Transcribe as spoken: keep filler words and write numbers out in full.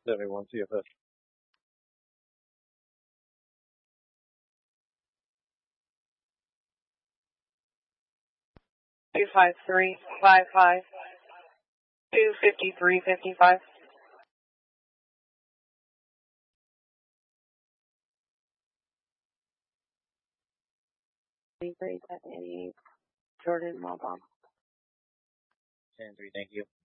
seventy-one C F S. Two five three five five two fifty three fifty five. Three seven eight Jordan Mobile. ten three, thank you.